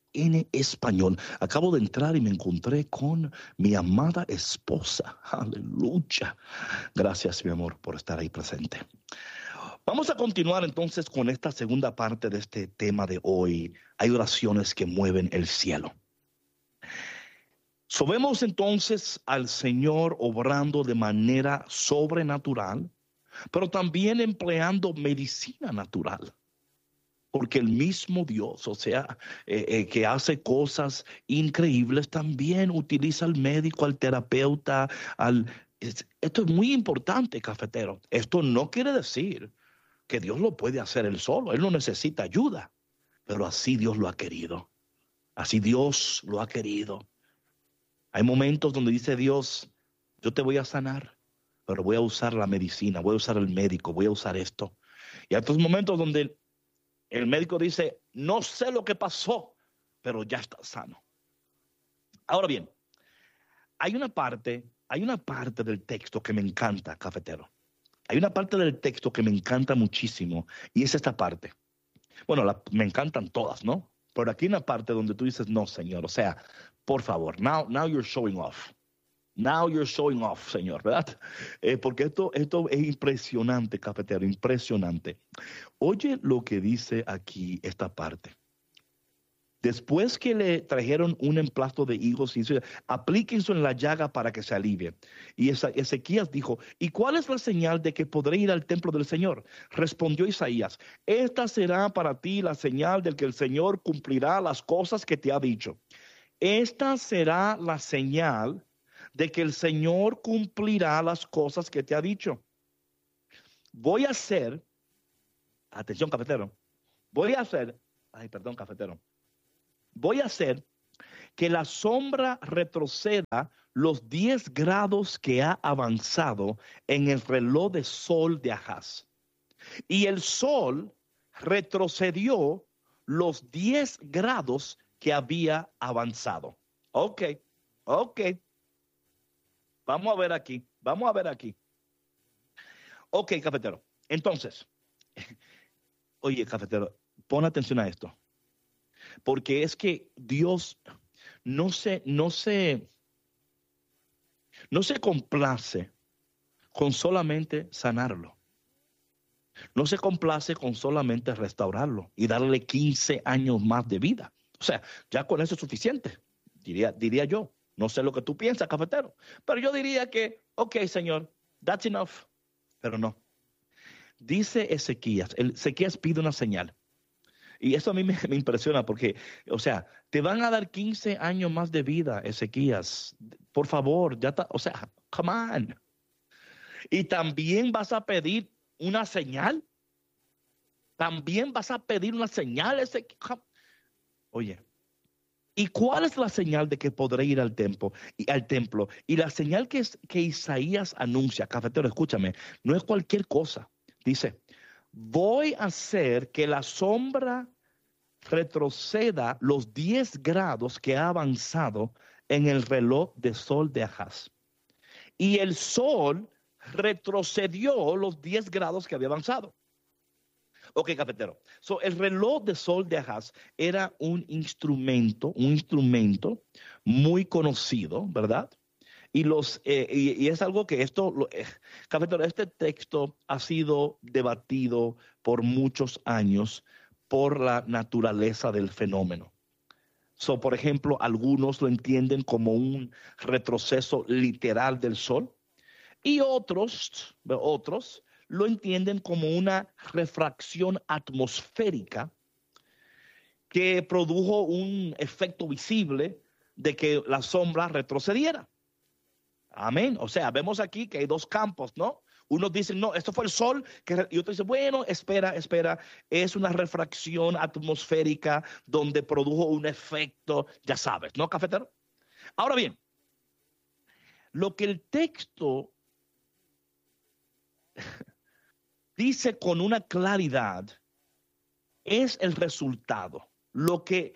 en español. Acabo de entrar y me encontré con mi amada esposa. Aleluya. Gracias, mi amor, por estar ahí presente. Vamos a continuar entonces con esta segunda parte de este tema de hoy. Hay oraciones que mueven el cielo. Vemos entonces al Señor obrando de manera sobrenatural, pero también empleando medicina natural. Porque el mismo Dios, o sea, que hace cosas increíbles, también utiliza al médico, al terapeuta, esto es muy importante, cafetero. Esto no quiere decir que Dios lo puede hacer él solo. Él no necesita ayuda, pero así Dios lo ha querido. Así Dios lo ha querido. Hay momentos donde dice Dios, yo te voy a sanar, pero voy a usar la medicina, voy a usar el médico, voy a usar esto. Y hay otros momentos donde el médico dice, no sé lo que pasó, pero ya está sano. Ahora bien, hay una parte del texto que me encanta, cafetero. Hay una parte del texto que me encanta muchísimo y es esta parte. Bueno, me encantan todas, ¿no? Pero aquí hay una parte donde tú dices, no, Señor, o sea, por favor, now you're showing off. Now you're showing off, Señor, ¿verdad? Porque esto es impresionante, cafetero, impresionante. Oye lo que dice aquí esta parte. Después que le trajeron un emplasto de higos, aplíquense en la llaga para que se alivie. Y Ezequías dijo, ¿y cuál es la señal de que podré ir al templo del Señor? Respondió Isaías, esta será para ti la señal de que el Señor cumplirá las cosas que te ha dicho. Esta será la señal de que el Señor cumplirá las cosas que te ha dicho. Voy a hacer, atención cafetero, voy a hacer que la sombra retroceda los 10 grados que ha avanzado en el reloj de sol de Ahaz. Y el sol retrocedió los 10 grados que había avanzado. Ok. Vamos a ver aquí. Ok, cafetero. Entonces, oye, cafetero, pon atención a esto. Porque es que Dios no se complace con solamente sanarlo. No se complace con solamente restaurarlo y darle 15 años más de vida. O sea, ya con eso es suficiente, diría yo. No sé lo que tú piensas, cafetero, pero yo diría que, ok, Señor, that's enough. Pero no. Dice Ezequías pide una señal. Y eso a mí me impresiona porque, o sea, te van a dar 15 años más de vida, Ezequías. Por favor, ya está, o sea, come on. Y también vas a pedir una señal. Ezequías. Oye, ¿y cuál es la señal de que podré ir al templo? Y la señal que Isaías anuncia, cafetero, escúchame, no es cualquier cosa. Dice, voy a hacer que la sombra retroceda los 10 grados que ha avanzado en el reloj de sol de Ahaz. Y el sol retrocedió los 10 grados que había avanzado. Ok, cafetero. El reloj de sol de Ahaz era un instrumento muy conocido, ¿verdad? Y es algo que cafetero, este texto ha sido debatido por muchos años por la naturaleza del fenómeno. Por ejemplo, algunos lo entienden como un retroceso literal del sol y otros lo entienden como una refracción atmosférica que produjo un efecto visible de que la sombra retrocediera. Amén. O sea, vemos aquí que hay dos campos, ¿no? Unos dicen, no, esto fue el sol, y otros dicen, bueno, espera, es una refracción atmosférica donde produjo un efecto, ya sabes, ¿no, cafetero? Ahora bien, lo que el texto dice con una claridad es el resultado. Lo que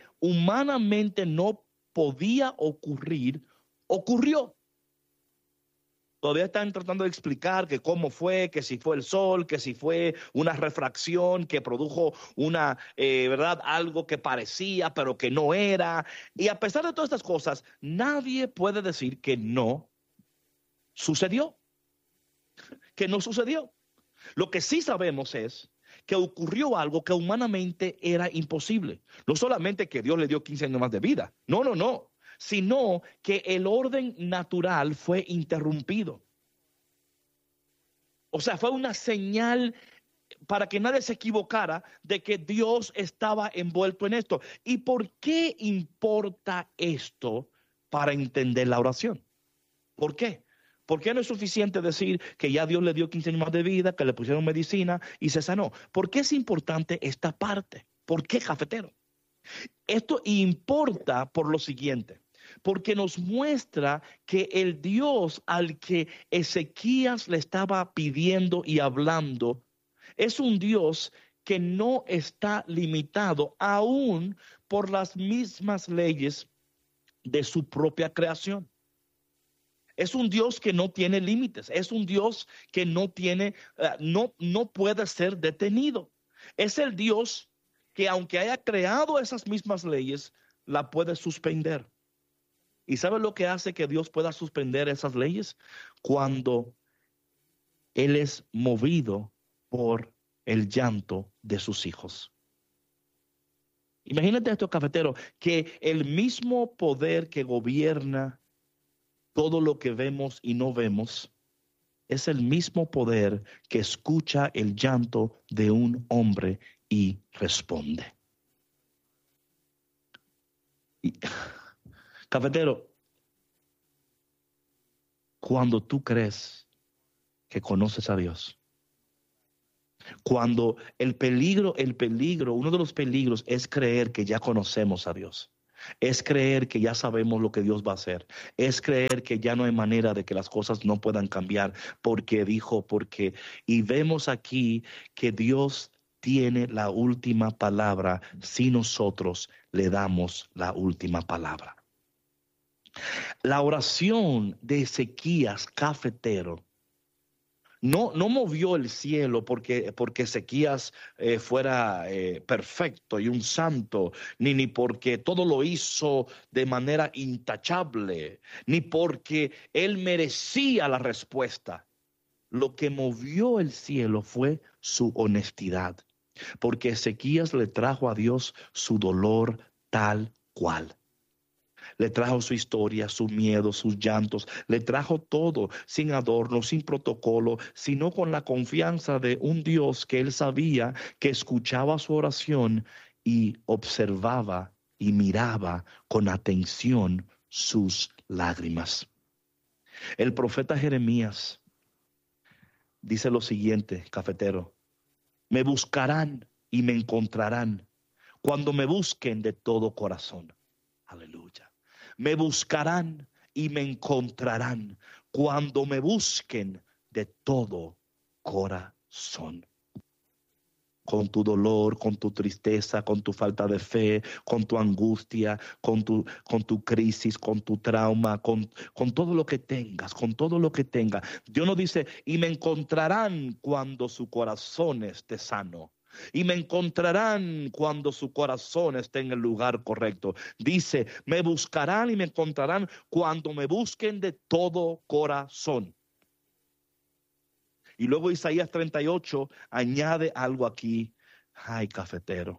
humanamente no podía ocurrir, ocurrió. Todavía están tratando de explicar que cómo fue, que si fue el sol, que si fue una refracción que produjo una, ¿verdad? Algo que parecía, pero que no era. Y a pesar de todas estas cosas, nadie puede decir que no sucedió, que no sucedió. Lo que sí sabemos es que ocurrió algo que humanamente era imposible. No solamente que Dios le dio 15 años más de vida, no, sino que el orden natural fue interrumpido. O sea, fue una señal para que nadie se equivocara de que Dios estaba envuelto en esto. ¿Y por qué importa esto para entender la oración? ¿Por qué? ¿Por qué no es suficiente decir que ya Dios le dio 15 años más de vida, que le pusieron medicina y se sanó? ¿Por qué es importante esta parte? ¿Por qué, cafetero? Esto importa por lo siguiente, porque nos muestra que el Dios al que Ezequías le estaba pidiendo y hablando es un Dios que no está limitado aún por las mismas leyes de su propia creación. Es un Dios que no tiene límites, es un Dios que no tiene, no puede ser detenido. Es el Dios que aunque haya creado esas mismas leyes, la puede suspender. ¿Y sabe lo que hace que Dios pueda suspender esas leyes? Cuando Él es movido por el llanto de sus hijos. Imagínate esto, cafetero, que el mismo poder que gobierna todo lo que vemos y no vemos es el mismo poder que escucha el llanto de un hombre y responde. Cafetero, cuando tú crees que conoces a Dios, cuando el peligro, uno de los peligros es creer que ya conocemos a Dios. Es creer que ya sabemos lo que Dios va a hacer. Es creer que ya no hay manera de que las cosas no puedan cambiar porque, y vemos aquí que Dios tiene la última palabra si nosotros le damos la última palabra. La oración de Ezequías, cafetero, no movió el cielo porque Ezequías fuera perfecto y un santo, ni porque todo lo hizo de manera intachable, ni porque él merecía la respuesta. Lo que movió el cielo fue su honestidad, porque Ezequías le trajo a Dios su dolor tal cual. Le trajo su historia, su miedo, sus llantos, le trajo todo sin adorno, sin protocolo, sino con la confianza de un Dios que él sabía que escuchaba su oración y observaba y miraba con atención sus lágrimas. El profeta Jeremías dice lo siguiente, cafetero: me buscarán y me encontrarán cuando me busquen de todo corazón. Aleluya. Me buscarán y me encontrarán cuando me busquen de todo corazón. Con tu dolor, con tu tristeza, con tu falta de fe, con tu angustia, con tu crisis, con tu trauma, con todo lo que tengas, con todo lo que tengas. Dios nos dice, y me encontrarán cuando su corazón esté sano. Y me encontrarán cuando su corazón esté en el lugar correcto. Dice, me buscarán y me encontrarán cuando me busquen de todo corazón. Y luego Isaías 38 añade algo aquí. Ay, cafetero.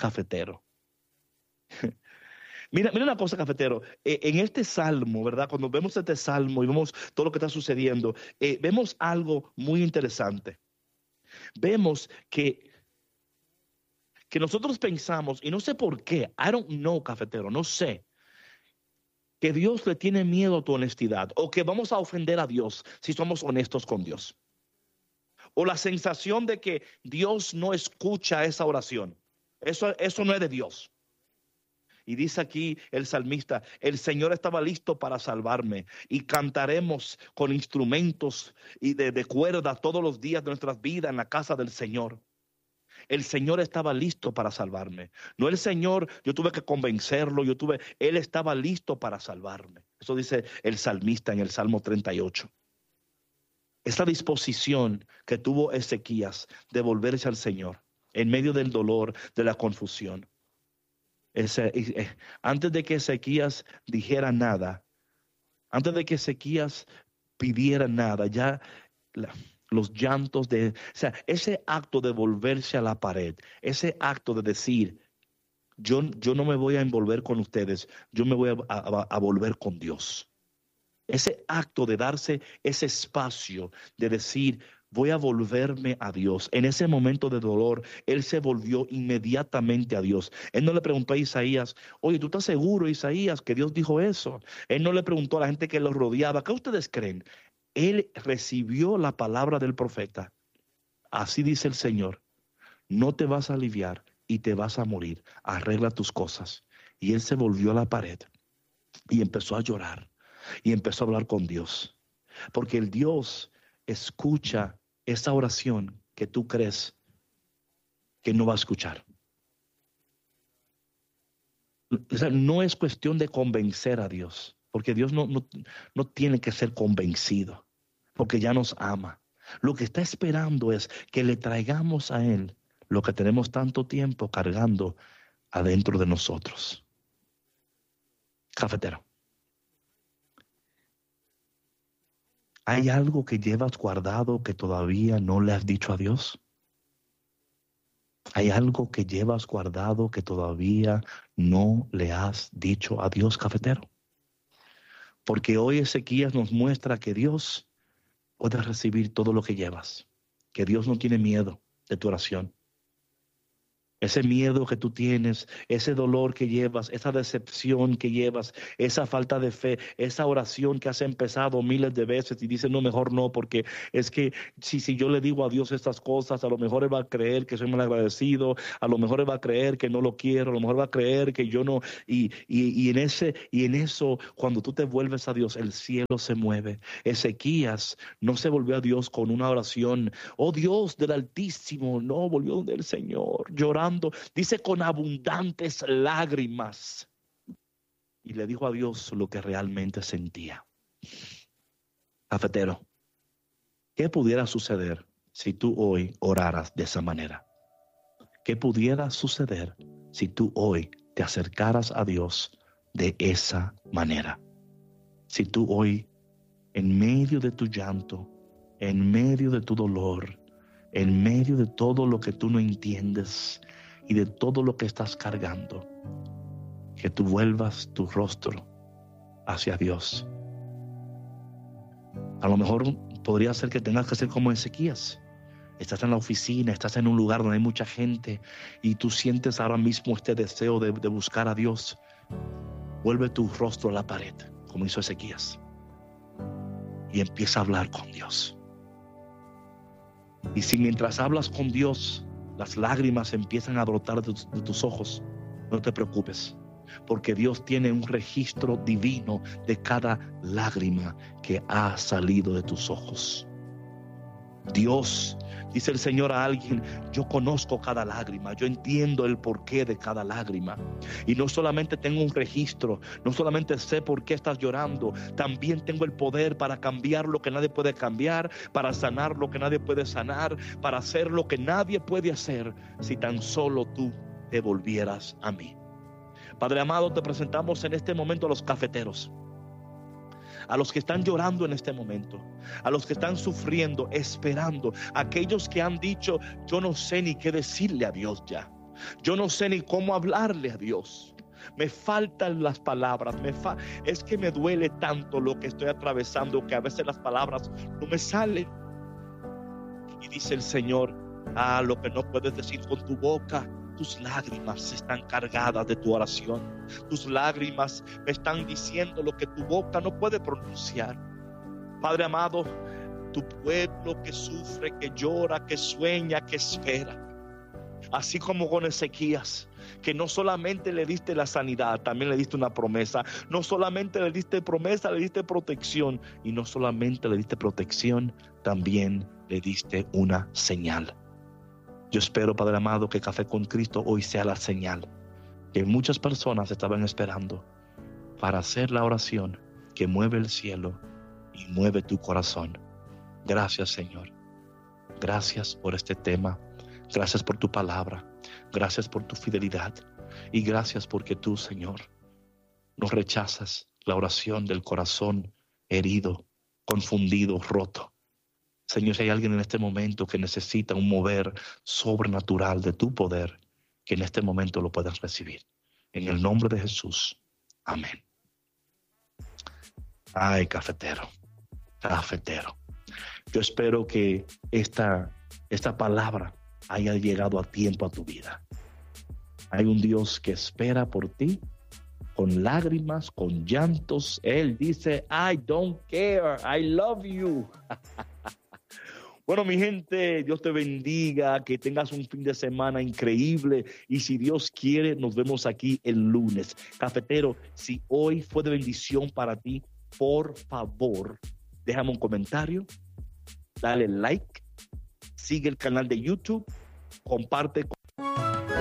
Mira una cosa, cafetero. En este salmo, ¿verdad? Cuando vemos este salmo y vemos todo lo que está sucediendo, vemos algo muy interesante. Vemos que nosotros pensamos, y no sé por qué, I don't know, cafetero, no sé, que Dios le tiene miedo a tu honestidad o que vamos a ofender a Dios si somos honestos con Dios. O la sensación de que Dios no escucha esa oración. Eso no es de Dios. Y dice aquí el salmista, el Señor estaba listo para salvarme y cantaremos con instrumentos y de cuerda todos los días de nuestras vidas en la casa del Señor. El Señor estaba listo para salvarme. No el Señor, yo tuve que convencerlo, Él estaba listo para salvarme. Eso dice el salmista en el Salmo 38. esta disposición que tuvo Ezequías de volverse al Señor en medio del dolor, de la confusión. Antes de que Ezequías dijera nada, antes de que Ezequías pidiera nada, ya los llantos o sea, ese acto de volverse a la pared, ese acto de decir, yo no me voy a envolver con ustedes, yo me voy a volver con Dios. Ese acto de darse ese espacio de decir, voy a volverme a Dios. En ese momento de dolor, él se volvió inmediatamente a Dios. Él no le preguntó a Isaías, oye, ¿tú estás seguro, Isaías, que Dios dijo eso? Él no le preguntó a la gente que lo rodeaba, ¿qué ustedes creen? Él recibió la palabra del profeta. Así dice el Señor, no te vas a aliviar y te vas a morir. Arregla tus cosas. Y él se volvió a la pared y empezó a llorar. Y empezó a hablar con Dios. Porque el Dios escucha esa oración que tú crees que no va a escuchar. O sea, no es cuestión de convencer a Dios. Porque Dios no tiene que ser convencido. Porque ya nos ama. Lo que está esperando es que le traigamos a Él lo que tenemos tanto tiempo cargando adentro de nosotros. Cafetero. ¿Hay algo que llevas guardado que todavía no le has dicho a Dios? ¿Hay algo que llevas guardado que todavía no le has dicho a Dios, cafetero? Porque hoy Ezequías nos muestra que Dios puede recibir todo lo que llevas, que Dios no tiene miedo de tu oración. Ese miedo que tú tienes, ese dolor que llevas, esa decepción que llevas, esa falta de fe, esa oración que has empezado miles de veces y dices, no, mejor no, porque es que si yo le digo a Dios estas cosas, a lo mejor Él va a creer que soy malagradecido, a lo mejor Él va a creer que no lo quiero, a lo mejor va a creer que yo no, y en eso, cuando tú te vuelves a Dios, el cielo se mueve. Ezequías no se volvió a Dios con una oración, oh Dios del Altísimo, no, volvió donde el Señor, llorando. Dice con abundantes lágrimas. Y le dijo a Dios lo que realmente sentía. Cafetero, ¿qué pudiera suceder si tú hoy oraras de esa manera? ¿Qué pudiera suceder si tú hoy te acercaras a Dios de esa manera? Si tú hoy, en medio de tu llanto, en medio de tu dolor, en medio de todo lo que tú no entiendes y de todo lo que estás cargando, que tú vuelvas tu rostro hacia Dios. A lo mejor podría ser que tengas que ser como Ezequías. Estás en la oficina, estás en un lugar donde hay mucha gente y tú sientes ahora mismo este deseo de buscar a Dios. Vuelve tu rostro a la pared, como hizo Ezequías, y empieza a hablar con Dios. Y si mientras hablas con Dios, las lágrimas empiezan a brotar de tus ojos, no te preocupes, porque Dios tiene un registro divino de cada lágrima que ha salido de tus ojos. Dios, dice el Señor a alguien, yo conozco cada lágrima, yo entiendo el porqué de cada lágrima. Y no solamente tengo un registro, no solamente sé por qué estás llorando, también tengo el poder para cambiar lo que nadie puede cambiar, para sanar lo que nadie puede sanar, para hacer lo que nadie puede hacer, si tan solo tú te volvieras a mí. Padre amado, te presentamos en este momento a los cafeteros, a los que están llorando en este momento, a los que están sufriendo, esperando, aquellos que han dicho, yo no sé ni qué decirle a Dios ya, yo no sé ni cómo hablarle a Dios, me faltan las palabras, es que me duele tanto lo que estoy atravesando que a veces las palabras no me salen. Y dice el Señor, lo que no puedes decir con tu boca, tus lágrimas están cargadas de tu oración. Tus lágrimas me están diciendo lo que tu boca no puede pronunciar. Padre amado, tu pueblo que sufre, que llora, que sueña, que espera. Así como con Ezequías, que no solamente le diste la sanidad, también le diste una promesa. No solamente le diste promesa, le diste protección. Y no solamente le diste protección, también le diste una señal. Yo espero, Padre amado, que Café con Cristo hoy sea la señal que muchas personas estaban esperando para hacer la oración que mueve el cielo y mueve tu corazón. Gracias, Señor. Gracias por este tema. Gracias por tu palabra. Gracias por tu fidelidad. Y gracias porque tú, Señor, no rechazas la oración del corazón herido, confundido, roto. Señor, si hay alguien en este momento que necesita un mover sobrenatural de tu poder, que en este momento lo puedas recibir. En el nombre de Jesús. Amén. Ay, cafetero. Yo espero que esta palabra haya llegado a tiempo a tu vida. Hay un Dios que espera por ti con lágrimas, con llantos. Él dice, I don't care, I love you. Bueno, mi gente, Dios te bendiga, que tengas un fin de semana increíble y si Dios quiere, nos vemos aquí el lunes. Cafetero, si hoy fue de bendición para ti, por favor, déjame un comentario, dale like, sigue el canal de YouTube, comparte con